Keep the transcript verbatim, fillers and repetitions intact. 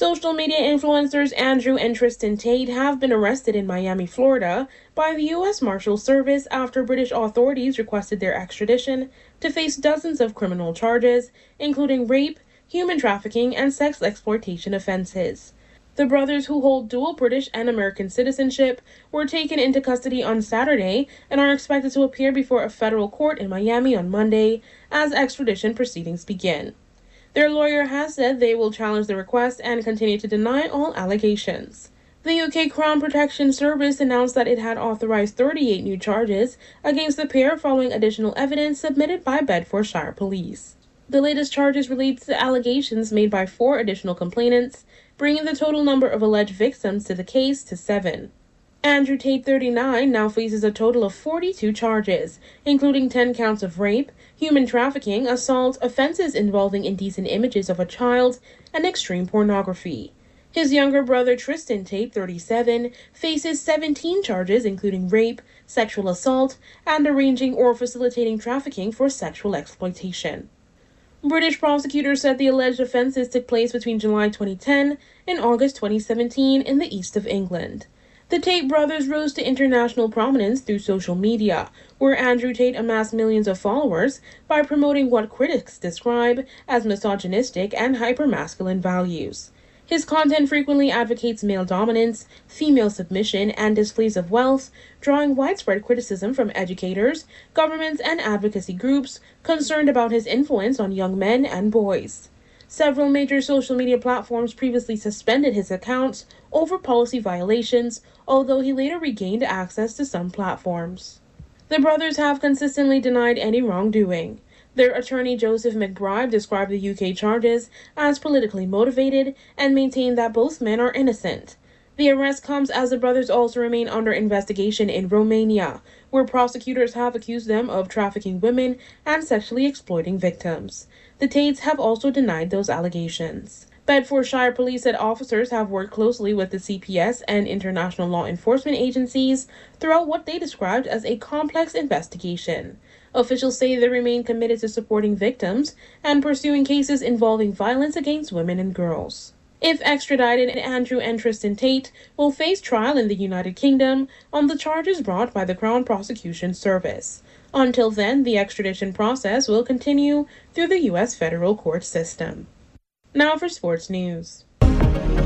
Social media influencers Andrew and Tristan Tate have been arrested in Miami, Florida by the U S Marshals Service after British authorities requested their extradition to face dozens of criminal charges, including rape, human trafficking, and sex exploitation offenses. The brothers, who hold dual British and American citizenship, were taken into custody on Saturday and are expected to appear before a federal court in Miami on Monday as extradition proceedings begin. Their lawyer has said they will challenge the request and continue to deny all allegations. The U K Crown Protection Service announced that it had authorized thirty-eight new charges against the pair following additional evidence submitted by Bedfordshire Police. The latest charges relate to allegations made by four additional complainants, bringing the total number of alleged victims to the case to seven. Andrew Tate, thirty-nine, now faces a total of forty-two charges, including ten counts of rape, human trafficking, assault, offenses involving indecent images of a child, and extreme pornography. His younger brother, Tristan Tate, thirty-seven, faces seventeen charges, including rape, sexual assault, and arranging or facilitating trafficking for sexual exploitation. British prosecutors said the alleged offenses took place between July twenty ten and August twenty seventeen in the east of England. The Tate brothers rose to international prominence through social media, where Andrew Tate amassed millions of followers by promoting what critics describe as misogynistic and hypermasculine values. His content frequently advocates male dominance, female submission, and displays of wealth, drawing widespread criticism from educators, governments, and advocacy groups concerned about his influence on young men and boys. Several major social media platforms previously suspended his accounts over policy violations, although he later regained access to some platforms. The brothers have consistently denied any wrongdoing. Their attorney Joseph McBride described the U K charges as politically motivated and maintained that both men are innocent. The arrest comes as the brothers also remain under investigation in Romania, where prosecutors have accused them of trafficking women and sexually exploiting victims. The Tates have also denied those allegations. Bedfordshire Police said officers have worked closely with the C P S and international law enforcement agencies throughout what they described as a complex investigation. Officials say they remain committed to supporting victims and pursuing cases involving violence against women and girls. If extradited, Andrew and Tristan Tate will face trial in the United Kingdom on the charges brought by the Crown Prosecution Service. Until then, the extradition process will continue through the U S federal court system. Now for sports news.